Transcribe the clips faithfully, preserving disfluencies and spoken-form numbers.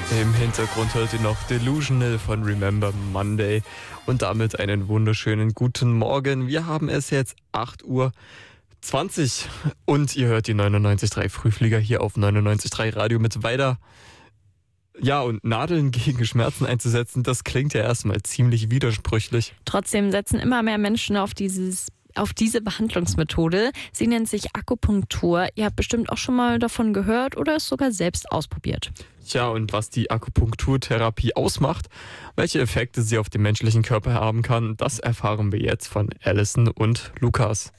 Im Hintergrund hört ihr noch Delusional von Remember Monday und damit einen wunderschönen guten Morgen. Wir haben es jetzt acht Uhr zwanzig und ihr hört die neunundneunzig Komma drei Frühflieger hier auf neunundneunzig Komma drei Radio mit weiter. Ja, und Nadeln gegen Schmerzen einzusetzen, das klingt ja erstmal ziemlich widersprüchlich. Trotzdem setzen immer mehr Menschen auf dieses auf diese Behandlungsmethode. Sie nennt sich Akupunktur. Ihr habt bestimmt auch schon mal davon gehört oder es sogar selbst ausprobiert. Tja, und was die Akupunkturtherapie ausmacht, welche Effekte sie auf den menschlichen Körper haben kann, das erfahren wir jetzt von Alison und Lukas.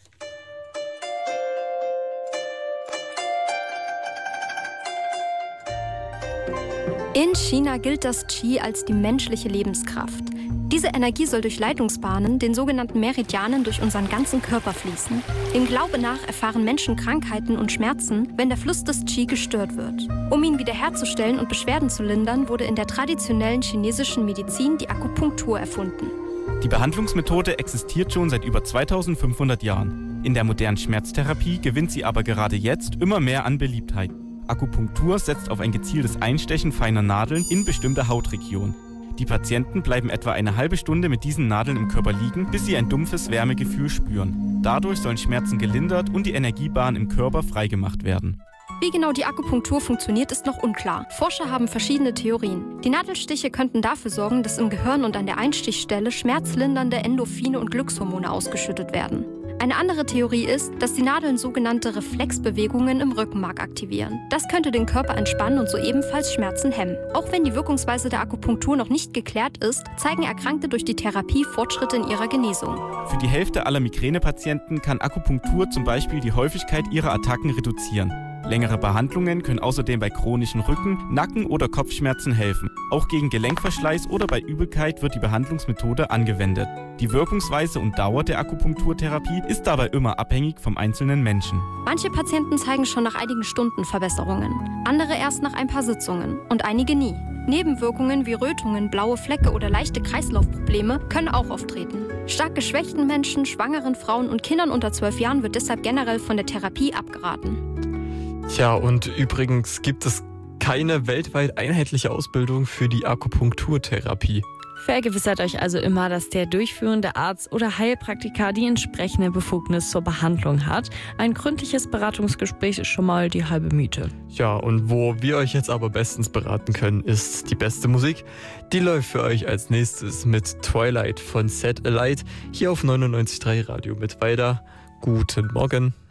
In China gilt das Qi als die menschliche Lebenskraft. Diese Energie soll durch Leitungsbahnen, den sogenannten Meridianen, durch unseren ganzen Körper fließen. Dem Glaube nach erfahren Menschen Krankheiten und Schmerzen, wenn der Fluss des Qi gestört wird. Um ihn wiederherzustellen und Beschwerden zu lindern, wurde in der traditionellen chinesischen Medizin die Akupunktur erfunden. Die Behandlungsmethode existiert schon seit über zweitausendfünfhundert Jahren. In der modernen Schmerztherapie gewinnt sie aber gerade jetzt immer mehr an Beliebtheit. Akupunktur setzt auf ein gezieltes Einstechen feiner Nadeln in bestimmte Hautregionen. Die Patienten bleiben etwa eine halbe Stunde mit diesen Nadeln im Körper liegen, bis sie ein dumpfes Wärmegefühl spüren. Dadurch sollen Schmerzen gelindert und die Energiebahnen im Körper freigemacht werden. Wie genau die Akupunktur funktioniert, ist noch unklar. Forscher haben verschiedene Theorien. Die Nadelstiche könnten dafür sorgen, dass im Gehirn und an der Einstichstelle schmerzlindernde Endorphine und Glückshormone ausgeschüttet werden. Eine andere Theorie ist, dass die Nadeln sogenannte Reflexbewegungen im Rückenmark aktivieren. Das könnte den Körper entspannen und so ebenfalls Schmerzen hemmen. Auch wenn die Wirkungsweise der Akupunktur noch nicht geklärt ist, zeigen Erkrankte durch die Therapie Fortschritte in ihrer Genesung. Für die Hälfte aller Migränepatienten kann Akupunktur zum Beispiel die Häufigkeit ihrer Attacken reduzieren. Längere Behandlungen können außerdem bei chronischen Rücken-, Nacken- oder Kopfschmerzen helfen. Auch gegen Gelenkverschleiß oder bei Übelkeit wird die Behandlungsmethode angewendet. Die Wirkungsweise und Dauer der Akupunkturtherapie ist dabei immer abhängig vom einzelnen Menschen. Manche Patienten zeigen schon nach einigen Stunden Verbesserungen, andere erst nach ein paar Sitzungen und einige nie. Nebenwirkungen wie Rötungen, blaue Flecke oder leichte Kreislaufprobleme können auch auftreten. Stark geschwächten Menschen, schwangeren Frauen und Kindern unter zwölf Jahren wird deshalb generell von der Therapie abgeraten. Tja, und übrigens gibt es keine weltweit einheitliche Ausbildung für die Akupunkturtherapie. Vergewissert euch also immer, dass der durchführende Arzt oder Heilpraktiker die entsprechende Befugnis zur Behandlung hat. Ein gründliches Beratungsgespräch ist schon mal die halbe Miete. Ja, und wo wir euch jetzt aber bestens beraten können, ist die beste Musik. Die läuft für euch als nächstes mit Twilight von Set Alight hier auf neunundneunzig Komma drei Radio mit weiter. Guten Morgen.